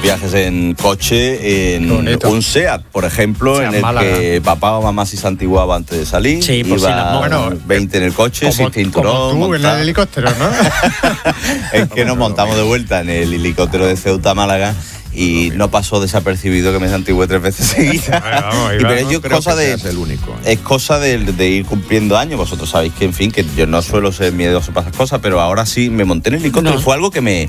viajes en coche, en un SEAT, por ejemplo, SEAT en el Málaga, que papá o mamá si se antiguaba antes de salir. Sí, por iba 20 en el coche, sin cinturón. Como tú en el helicóptero, ¿no? Es que nos montamos de vuelta en el helicóptero de Ceuta a Málaga y no pasó desapercibido que me santigué 3 veces seguidas. Pero es cosa de el único, es cosa de ir cumpliendo años. Vosotros sabéis que, en fin, que yo no suelo ser miedoso para esas cosas, pero ahora sí me monté en el helicóptero. Fue algo que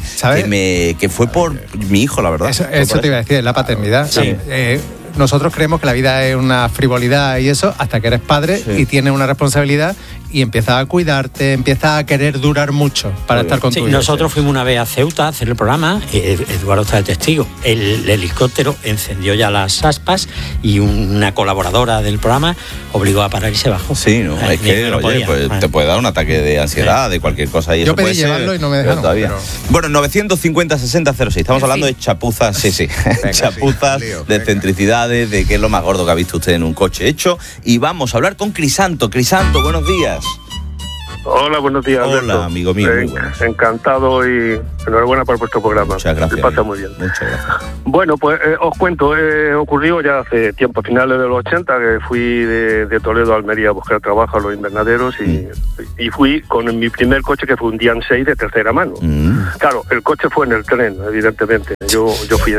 fue por mi hijo, la verdad. Eso te iba a decir, la paternidad. Sí. Nosotros creemos que la vida es una frivolidad y eso hasta que eres padre y tienes una responsabilidad y empiezas a cuidarte, empiezas a querer durar mucho para estar con tu hijo. Nosotros fuimos una vez a Ceuta a hacer el programa, Eduardo está de testigo, el helicóptero encendió ya las aspas y una colaboradora del programa obligó a parar y se bajó. Sí, no, es que te puede dar un ataque de ansiedad, de cualquier cosa. Y yo pedí llevarlo y no me dejaron. Pero... Bueno, 950-60-06, estamos hablando de chapuzas, chapuzas, de excentricidades, de qué es lo más gordo que ha visto usted en un coche hecho. Y vamos a hablar con Crisanto. Crisanto, buenos días. Hola, buenos días. Hola, Alberto. amigo mío. Encantado y enhorabuena por vuestro programa. Muchas gracias. Se pasa muy bien. Muchas gracias. Bueno, pues os cuento, ocurrió ya hace tiempo, a finales de los 80, que fui de Toledo a Almería a buscar trabajo a los invernaderos y fui con mi primer coche, que fue un Dian 6 de tercera mano. Claro, el coche fue en el tren, evidentemente. Yo fui,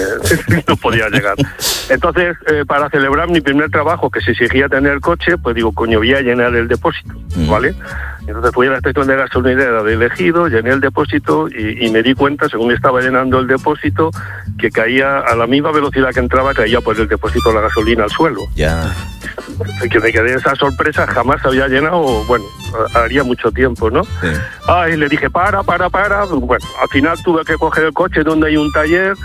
no podía llegar. Entonces, para celebrar mi primer trabajo, que se exigía tener coche, pues digo, coño, voy a llenar el depósito, ¿vale? Entonces fui a la estación de gasolinera de Elegido, llené el depósito y me di cuenta, según estaba llenando el depósito, que caía a la misma velocidad que entraba, caía por el depósito de la gasolina al suelo. Ya. Que me quedé esa sorpresa, jamás había llenado, bueno, haría mucho tiempo, ¿no? Sí. Y le dije, para. Bueno, al final tuve que coger el coche donde hay un taller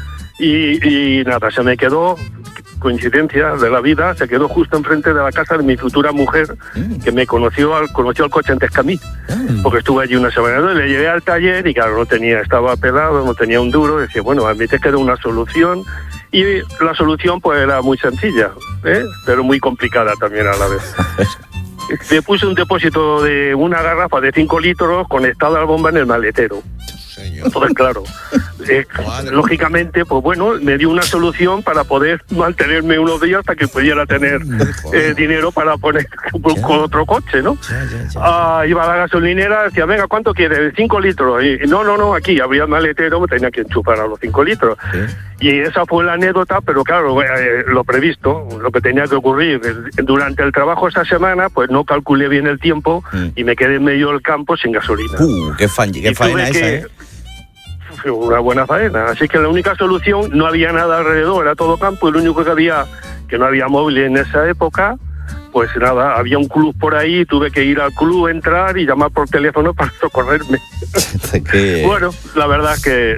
y nada, se me quedó, coincidencia de la vida, se quedó justo enfrente de la casa de mi futura mujer, que me conoció al coche antes que a mí, porque estuve allí una semana. Le llevé al taller y claro, estaba pelado, no tenía un duro. Decía, bueno, a mí te quedó una solución. Y la solución pues era muy sencilla, pero muy complicada también a la vez. Le puse un depósito de una garrafa de 5 litros conectada a la bomba en el maletero. Entonces, claro, lógicamente, pues bueno, me dio una solución para poder mantenerme unos días hasta que pudiera tener dinero para poner con otro coche, ¿no? Iba a la gasolinera, decía, venga, ¿cuánto quieres? 5 litros. Y no, aquí abría el maletero, me tenía que enchufar a los 5 litros. Y esa fue la anécdota, pero claro, lo previsto, lo que tenía que ocurrir. Durante el trabajo esa semana, pues no calculé bien el tiempo y me quedé en medio del campo sin gasolina. Qué faena esa, Una buena faena. Así que la única solución, no había nada alrededor, era todo campo, y lo único que no había móvil en esa época, pues nada, había un club por ahí, tuve que ir al club, entrar y llamar por teléfono para socorrerme. Bueno, la verdad es que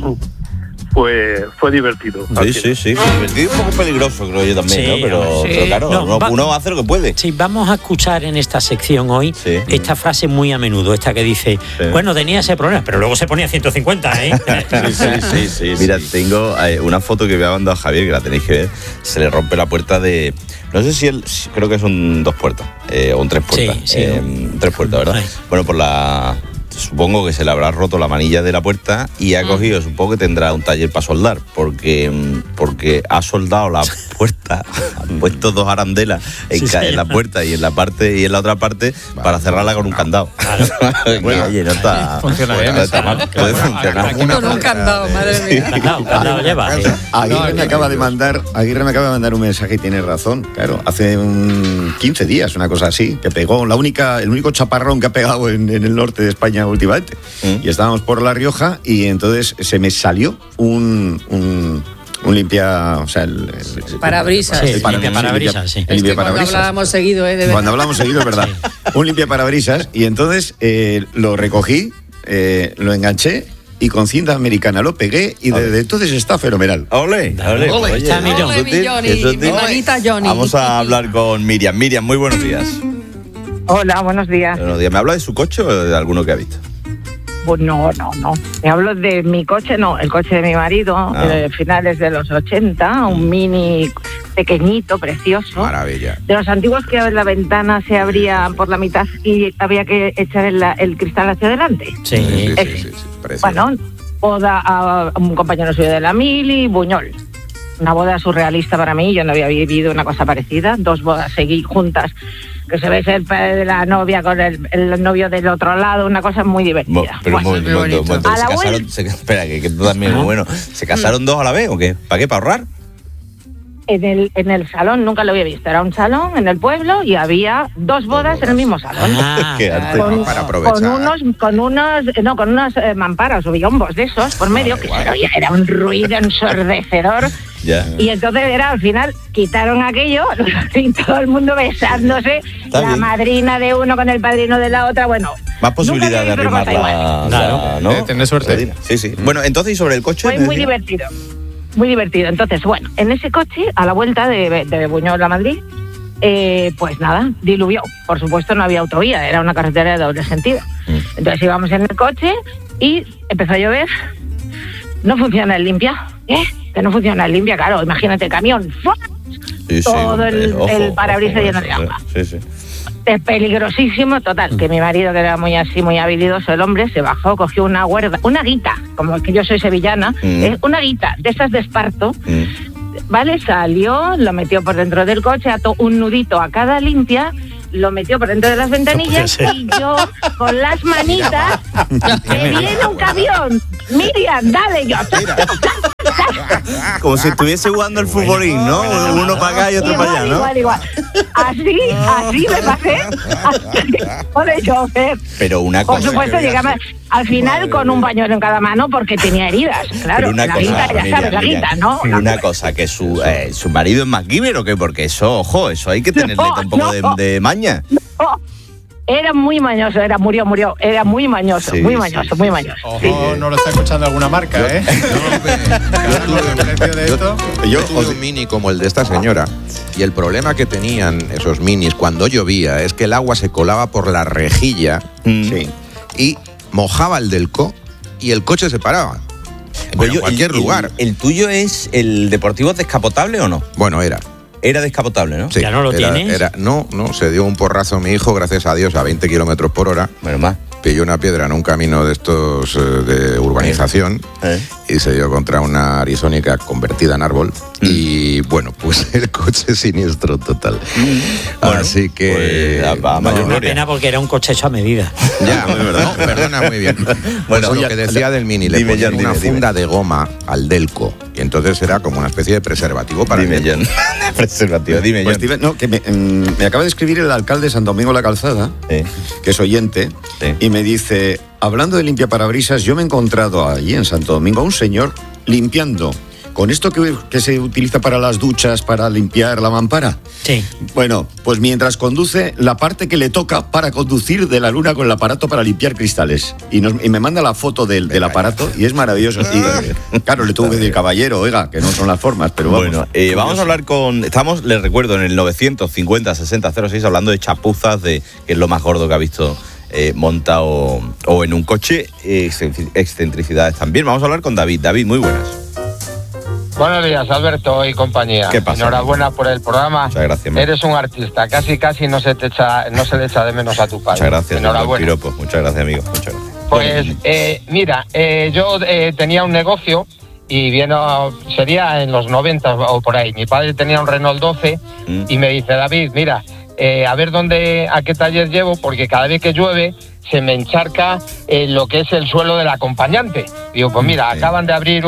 fue divertido. Sí, divertido y un poco peligroso, creo yo también, ¿no? Pero claro, uno hace lo que puede. Sí, vamos a escuchar en esta sección hoy esta frase muy a menudo, esta que dice, bueno, tenía ese problema, pero luego se ponía 150, ¿eh? Sí. Mira, tengo una foto que voy a mandar a Javier, que la tenéis que ver. Se le rompe la puerta de... No sé si creo que son 2 puertas, o 3 puertas. Sí. 3 puertas, ¿verdad? Bueno, por la... Supongo que se le habrá roto la manilla de la puerta y ha cogido, supongo que tendrá un taller para soldar, porque ha soldado la puerta, ha puesto 2 arandelas en la puerta y en la parte y en la otra parte para cerrarla con un candado. Claro. Bueno, oye, no está... Funciona bien. No está mal, puede funcionar. Con un candado, madre mía. Candado lleva. Aguirre me acaba de mandar un mensaje y tiene razón. Claro, hace 15 días, una cosa así, que pegó el único chaparrón que ha pegado en el norte de España últimamente. Y estábamos por La Rioja y entonces se me salió un limpia, o sea, el parabrisas. El limpiaparabrisas, sí. El limpiaparabrisas. Cuando hablábamos seguido, Cuando hablamos seguido, es verdad. Un limpiaparabrisas y entonces lo recogí, lo enganché y con cinta americana lo pegué y desde entonces está fenomenal. ¡Ole! Está mi Johnny, mi manita Johnny. Vamos a hablar con Miriam. Miriam, muy buenos días. Hola, buenos días. Buenos días. ¿Me habla de su coche o de alguno que ha visto? Pues no. Me hablo de mi coche, el coche de mi marido, finales de los 80, un Mini pequeñito, precioso. Maravilla. De los antiguos que la ventana se abría por la mitad y había que echar el cristal hacia adelante. Sí. Bueno, boda a un compañero suyo de la mili, Buñol. Una boda surrealista para mí, yo no había vivido una cosa parecida, 2 bodas seguí juntas, que se ve el padre de la novia con el novio del otro lado, una cosa muy divertida. Pero un momento. Espera, que esto también es bueno. ¿Se casaron 2 a la vez o qué? ¿Para qué? ¿Para ahorrar? En el salón, nunca lo había visto, era un salón en el pueblo y había 2 bodas en el mismo salón. Qué arte. Para aprovechar. Con unos mamparas o biombos de esos por medio, que se oía, era un ruido ensordecedor. Ya. Y entonces al final quitaron aquello y todo el mundo besándose, la madrina de uno con el padrino de la otra, bueno. Más posibilidad de arrimar Claro, ¿no? Tener suerte. Sí. Bueno, entonces, ¿y sobre el coche? Fue muy divertido. Muy divertido. Entonces, bueno, en ese coche, a la vuelta de Buñol a Madrid, pues nada, diluvió. Por supuesto, no había autovía, era una carretera de doble sentido. Entonces íbamos en el coche y empezó a llover. No funciona el limpia. Que no funciona el limpia, claro. Imagínate, camión. Todo el parabrisas lleno de agua. Sí. Es peligrosísimo, total, que mi marido, que era muy habilidoso el hombre, se bajó, cogió una guita, como que yo soy sevillana, una guita de esas de esparto, ¿vale? Salió, lo metió por dentro del coche, ató un nudito a cada limpia, lo metió por dentro de las ventanillas y yo, con las manitas, que viene un camión, Miriam, dale, yo. Como si estuviese jugando el futbolín, ¿no? Uno para acá y otro para allá, ¿no? Igual. Así me pasé por el chofer. Pero una cosa... Por supuesto, llegamos al final con un pañuelo en cada mano porque tenía heridas, claro. Una la cosa, guita, ya sabes, la guita, ¿no? Una cosa, que su marido es MacGyver o qué, porque eso, ojo, eso hay que tenerle un poco de maña. No. Era muy mañoso, murió, era muy mañoso, muy mañoso. Ojo, sí. No lo está escuchando alguna marca, ¿eh? Yo tuve un mini como el de esta señora y el problema que tenían esos minis cuando llovía es que el agua se colaba por la rejilla y mojaba el delco y el coche se paraba. Bueno, en cualquier lugar. ¿El tuyo es el deportivo descapotable o no? Bueno, era. Era descapotable, ¿no? Sí, ¿ya no lo tienes? No, se dio un porrazo a mi hijo, gracias a Dios, a 20 kilómetros por hora. Menos mal. Pilló una piedra en un camino de estos de urbanización y se dio contra una arizónica convertida en árbol y bueno, pues el coche siniestro total. Bueno, así que... Pues, una pena porque era un coche hecho a medida. Ya, no, perdona, muy bien. Bueno, pues lo que decía del mini, le ponían una funda de goma al delco y entonces era como una especie de preservativo para dime, John. Preservativo, dime, pues, John. No, que me acaba de escribir el alcalde de San Domingo la Calzada, que es oyente, y me dice, hablando de limpiaparabrisas, yo me he encontrado allí en Santo Domingo a un señor limpiando con esto que se utiliza para las duchas, para limpiar la mampara. Sí. Bueno, pues mientras conduce, la parte que le toca para conducir de la luna con el aparato para limpiar cristales. Y me manda la foto del aparato y es maravilloso. Y claro, le tuvo que decir, caballero, oiga, que no son las formas, pero vamos. Bueno, vamos a hablar estamos, les recuerdo, en el 950-60-06, hablando de chapuzas, que es lo más gordo que ha visto montado o en un coche, excentricidades también. Vamos a hablar con David. David, muy buenas. Buenos días, Alberto y compañía. ¿Qué pasa? Enhorabuena por el programa. Muchas gracias. Eres un artista, casi no se le echa de menos a tu padre. Muchas gracias. Enhorabuena. Piropo. Muchas gracias, amigo. Muchas gracias. Pues mira, yo tenía un negocio y sería en los 90 o por ahí. Mi padre tenía un Renault 12 y me dice, David, mira, a ver a qué taller llevo, porque cada vez que llueve se me encharca lo que es el suelo del acompañante. Digo, pues mira, acaban de abrir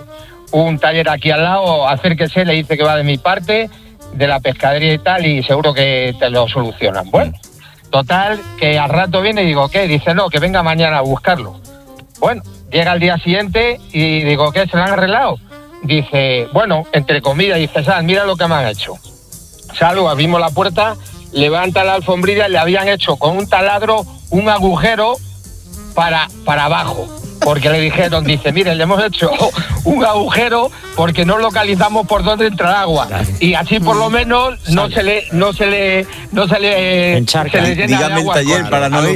un taller aquí al lado, acérquese, le dice que va de mi parte, de la pescadería y tal, y seguro que te lo solucionan. Bueno, total, que al rato viene y digo, ¿qué? Dice, no, que venga mañana a buscarlo. Bueno, llega al día siguiente y digo, ¿qué? ¿Se lo han arreglado? Dice, bueno, entre comillas, dice, Sal, mira lo que me han hecho. Salgo, abrimos la puerta, levanta la alfombrilla y le habían hecho con un taladro un agujero para abajo. Porque le dijeron, dice, mire, le hemos hecho un agujero porque no localizamos por dónde entra agua. Y así por lo menos no se le encharca. Se le llena. Dígame de agua el taller para no ir.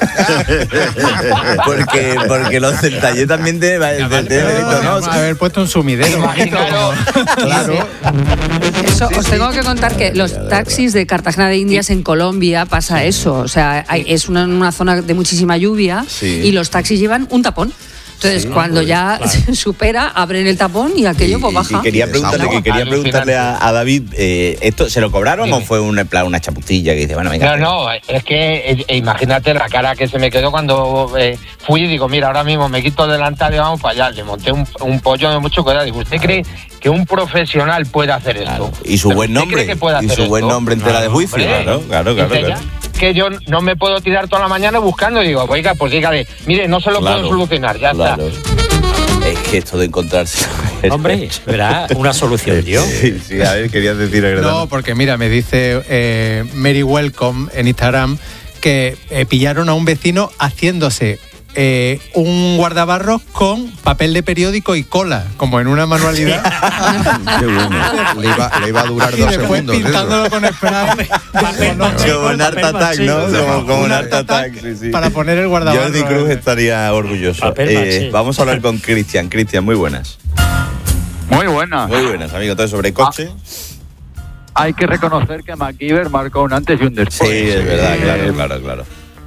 porque los del taller también ¿no? Haber puesto un sumidero. Claro. Eso, os tengo que contar que los taxis de Cartagena de Indias en Colombia pasa eso. O sea, es una zona de muchísima lluvia y los taxis llevan un tapón. Entonces, cuando ya supera, abren el tapón y aquello pues baja. Y quería preguntarle a David, ¿esto se lo cobraron o fue una chaputilla que dice, bueno, venga? No, es que imagínate la cara que se me quedó cuando fui y digo, mira, ahora mismo me quito el delantal y vamos para allá. Le monté un pollo de mucho cuidado. Digo, ¿usted cree que un profesional puede hacer esto? Claro. Y su buen nombre. Buen nombre en tela de juicio. Claro. Que yo no me puedo tirar toda la mañana buscando y digo, oiga, pues dígale, mire, no se lo puedo solucionar, ya está. Es que esto de encontrarse... Hombre, verá, una solución, tío. Sí, a ver, querías decir... No, porque mira, me dice Mary Welcome en Instagram que pillaron a un vecino haciéndose un guardabarros con papel de periódico y cola, como en una manualidad. Qué bueno. Le iba a durar 2 segundos. Pintándolo con spray. Como un Art Attack, ¿no? Como un Art Attack, sí. Para poner el guardabarros. Jordi Cruz estaría orgulloso. Vamos a hablar con Cristian. Cristian, muy buenas. Muy buenas. Muy buenas, amigo. Entonces, sobre coche... Hay que reconocer que MacGyver marcó un antes y un después. Sí, es verdad, claro.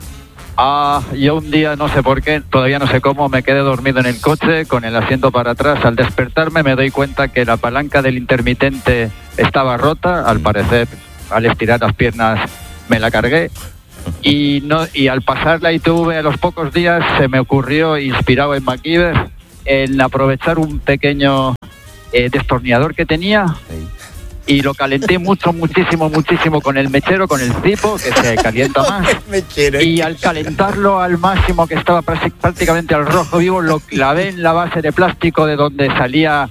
Yo un día, no sé por qué, todavía no sé cómo, me quedé dormido en el coche con el asiento para atrás. Al despertarme me doy cuenta que la palanca del intermitente estaba rota. Al parecer, al estirar las piernas me la cargué. Y al pasar la ITV a los pocos días se me ocurrió, inspirado en MacGyver, en aprovechar un pequeño destornillador que tenía. Y lo calenté muchísimo con el mechero, con el cipo, que se calienta más. Y al calentarlo al máximo, que estaba prácticamente al rojo vivo, lo clavé en la base de plástico de donde salía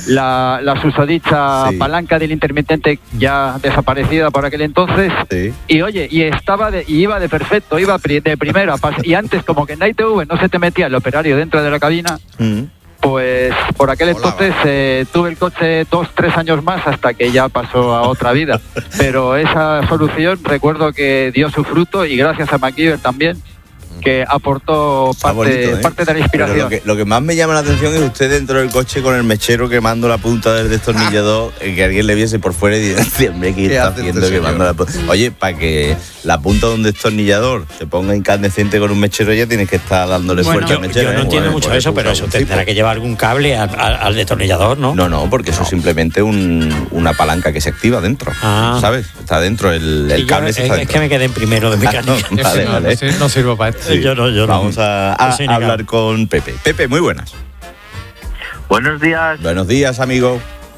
la susodicha palanca del intermitente, ya desaparecida por aquel entonces. Y oye, iba de perfecto, iba de primera. Y antes, como que en la ITV no se te metía el operario dentro de la cabina, pues por aquel entonces tuve el coche 2-3 años más hasta que ya pasó a otra vida. Pero esa solución recuerdo que dio su fruto, y gracias a MacGyver también, que aportó parte de la inspiración. Pero lo que más me llama la atención es usted dentro del coche con el mechero quemando la punta del destornillador, que alguien le viese por fuera y dice, hombre, ¿qué está haciendo quemando la punta? Oye, para que la punta de un destornillador se ponga incandescente con un mechero, ya tienes que estar dándole fuerte al mechero. Yo no entiendo mucho eso, pero eso tendrá que llevar algún cable al destornillador, ¿no? No, porque eso es simplemente una palanca que se activa dentro, ¿sabes? Está dentro, el cable está dentro. Es que me quedé en primero de mecánica. Vale. No sirvo para esto. Yo no. Vamos a hablar con Pepe. Pepe, muy buenas. Buenos días. Buenos días, amigo.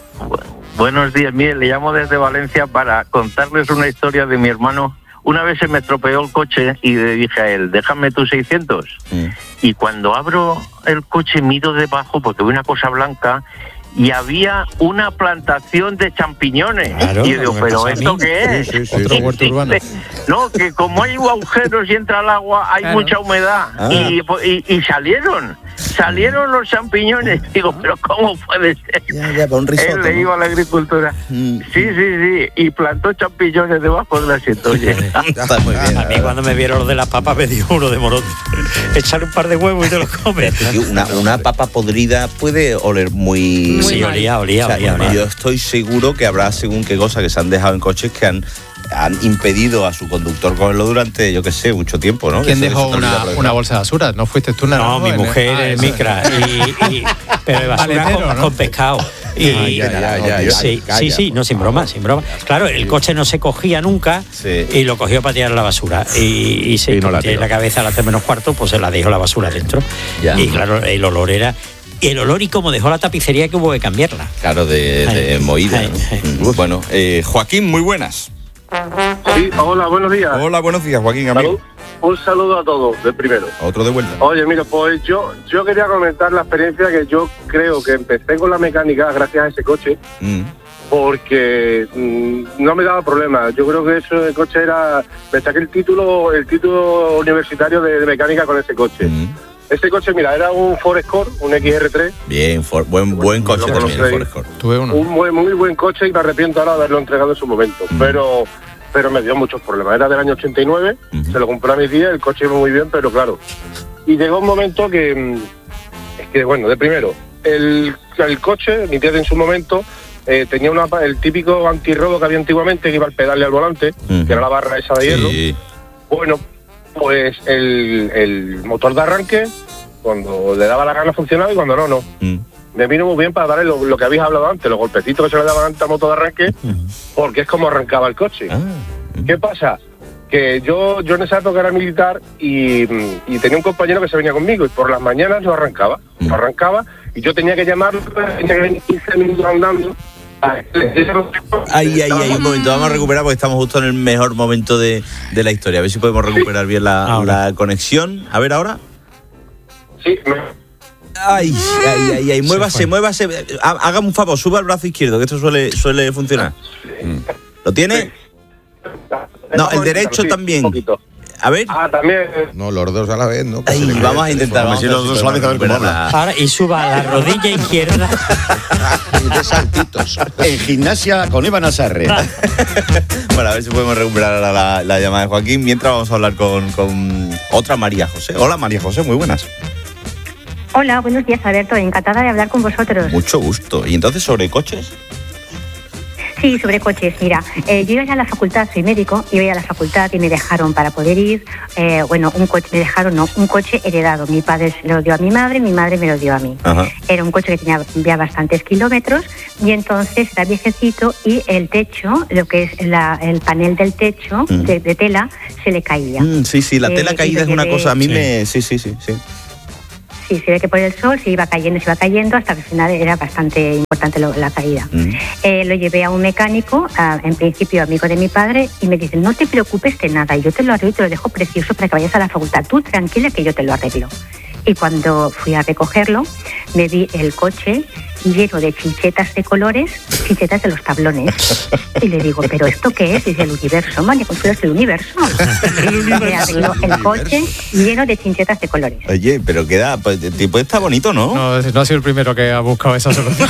Buenos días. Mire, le llamo desde Valencia para contarles una historia de mi hermano. Una vez se me estropeó el coche y le dije a él, déjame tus 600. Y cuando abro el coche miro debajo porque veo una cosa blanca y había una plantación de champiñones. Claro, y yo digo, ¿pero esto qué es? Sí. Otro huerto urbano. No, que como hay agujeros y entra el agua, hay mucha humedad. Y salieron los champiñones. Digo, ¿pero cómo puede ser? Ya, para un risotto, él le iba a la agricultura. Sí. Y plantó champiñones debajo del asiento. Oye. Está muy bien. A mí cuando me vieron los de las papas me dio uno de morón. Echar un par de huevos y te los comes. Una papa podrida puede oler muy... Sí, olía. Yo estoy seguro que habrá según qué cosa que se han dejado en coches que han impedido a su conductor cogerlo durante, yo qué sé, mucho tiempo, ¿no? ¿Quién dejó una bolsa de basura? ¿No fuiste tú? No, mi mujer es micra. Pero de basura con pescado. Sí, no, sin broma. Claro, el coche no se cogía nunca y lo cogió para tirar a la basura. Y tiene la cabeza a las 3 menos cuarto, pues se la dejó la basura dentro. Y claro, el olor era... El olor, y como dejó la tapicería, que hubo que cambiarla. Claro, de moída. Bueno, Joaquín, muy buenas. Sí, hola, buenos días. Hola, buenos días, Joaquín, amigo. Un saludo a todos, de primero. Otro de vuelta. Oye, mira, pues yo quería comentar la experiencia que yo creo que empecé con la mecánica gracias a ese coche, porque no me daba problema. Yo creo que ese coche me saqué el título universitario de mecánica con ese coche. Ese coche, mira, era un Ford Escort, un XR3. Bien, buen coche también, el Ford Escort. Tuve uno. Muy buen coche, y me arrepiento ahora de haberlo entregado en su momento. Pero me dio muchos problemas. Era del año 89, se lo compré a mis días, el coche iba muy bien, pero claro. Y llegó un momento que bueno, de primero, el coche, mi tía en su momento, tenía el típico antirrobo que había antiguamente, que iba al pedal y al volante, que era la barra esa de hierro. Bueno, pues el motor de arranque Cuando le daba la gana funcionaba y cuando no. Me vino muy bien para darle lo que habéis hablado antes, los golpecitos que se le daban antes a moto de arranque, porque es como arrancaba el coche. ¿Qué pasa? Que yo en esa época era militar y tenía un compañero que se venía conmigo y por las mañanas no arrancaba. No arrancaba y yo tenía que llamarlo, tenía que venir 15 minutos andando. Ahí, un momento, vamos a recuperar porque estamos justo en el mejor momento de la historia. A ver si podemos recuperar bien la conexión. A ver ahora. Sí, Ay, muévase. Hágame un favor, suba el brazo izquierdo, que esto suele funcionar. ¿Lo tiene? No, el derecho también. A ver. También. No, los dos a la vez, ¿no? Vamos a intentar. Vamos a los dos a la vez a ver cómo habla. Ahora, y suba la rodilla izquierda. Y de saltitos. En gimnasia con Eva Nazarre. Bueno, a ver si podemos recuperar ahora la llamada de Joaquín. Mientras vamos a hablar con otra María José. Hola, María José, muy buenas. Hola, buenos días, Alberto. Encantada de hablar con vosotros. Mucho gusto. ¿Y entonces sobre coches? Sí, sobre coches. Mira, yo iba a la facultad, soy médico, iba a ir a la facultad y me dejaron para poder ir, un coche heredado. Mi padre se lo dio a mi madre me lo dio a mí. Ajá. Era un coche que tenía ya bastantes kilómetros y entonces era viejecito y el techo, lo que es el panel del techo de tela, se le caía. Sí, la tela caída es una cosa, a mí me... Sí. Sí, se ve que por el sol se iba cayendo, hasta que al final era bastante importante la caída. Lo llevé a un mecánico, en principio amigo de mi padre, y me dice, no te preocupes de nada, yo te lo arreglo y te lo dejo precioso para que vayas a la facultad. Tú tranquila que yo te lo arreglo. Y cuando fui a recogerlo, me vi el coche lleno de chinchetas de colores, chinchetas de los tablones. Y le digo, ¿pero esto qué es? Dice, el universo, María Consuelo, es el universo. Me arregló el coche lleno de chinchetas de colores. Oye, pero queda, tipo está bonito, ¿no? No ha sido el primero que ha buscado esa solución.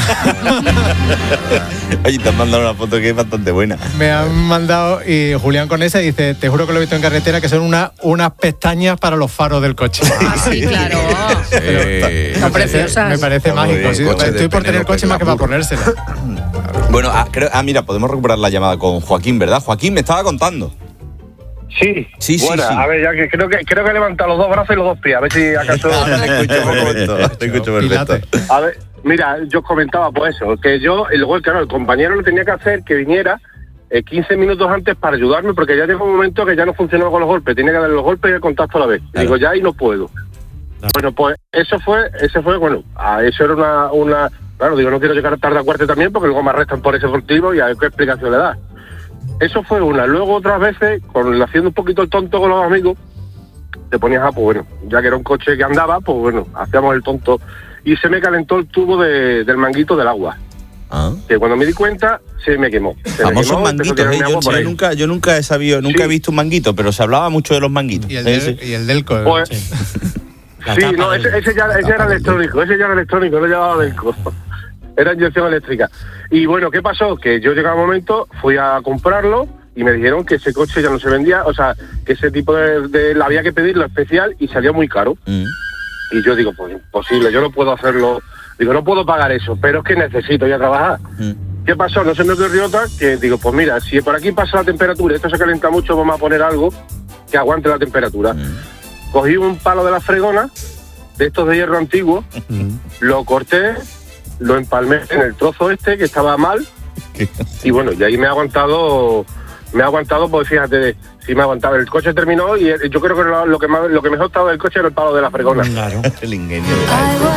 Oye, te han mandado una foto que es bastante buena. Me han mandado, y Julián con esa dice, te juro que lo he visto en carretera, que son unas pestañas para los faros del coche. Sí, claro. Son preciosas. Me parece mágico. Sí, estoy por tener coche más que para ponérsela. Bueno, mira, podemos recuperar la llamada con Joaquín, ¿verdad? Joaquín, me estaba contando. Sí. Bueno, a ver, ya que creo que he levantado los dos brazos y los dos pies. A ver si acaso... Te escucho perfecto. A ver, mira, yo os comentaba pues eso, que yo, el compañero lo tenía que hacer que viniera 15 minutos antes para ayudarme, porque ya llegó un momento que ya no funcionaba con los golpes, tenía que dar los golpes y el contacto a la vez. Claro. Digo, ya ahí no puedo. Bueno, pues eso fue, bueno, eso era una claro, digo, no quiero llegar tarde a cuarto también porque luego me arrestan por ese motivo y a ver qué explicación le da. Eso fue una. Luego otras veces, haciendo un poquito el tonto con los amigos, te ponías pues bueno, ya que era un coche que andaba, pues bueno, hacíamos el tonto. Y se me calentó el tubo del manguito del agua. Que cuando me di cuenta, se me quemó. Famosos manguitos, yo nunca he sabido, he visto un manguito, pero se hablaba mucho de los manguitos. Y el delco. Pues, sí, no, ese ya era electrónico, no llevaba delco. Era inyección eléctrica. Y bueno, ¿qué pasó? Que yo llegaba un momento, fui a comprarlo y me dijeron que ese coche ya no se vendía, o sea, que ese tipo de había que pedirlo especial y salía muy caro. Y yo digo, pues imposible, yo no puedo hacerlo, digo, no puedo pagar eso, pero es que necesito ir a trabajar. ¿Qué pasó? No se me ocurrió otra que digo, pues mira, si por aquí pasa la temperatura, esto se calienta mucho, vamos a poner algo que aguante la temperatura. Cogí un palo de la fregona, de estos de hierro antiguo, lo corté, lo empalmé en el trozo que estaba mal, y bueno, y ahí me ha aguantado, pues fíjate, sí me ha aguantado. El coche terminó y yo creo que lo que mejor estaba del coche era el palo de la fregona. Claro, el ingenio.